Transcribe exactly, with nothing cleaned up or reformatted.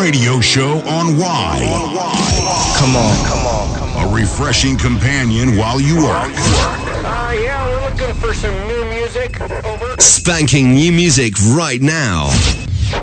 radio show on Y. Come on, come on, come on. A refreshing companion while you work. Uh, yeah, we're looking for some new music. Over. Spanking new music right now.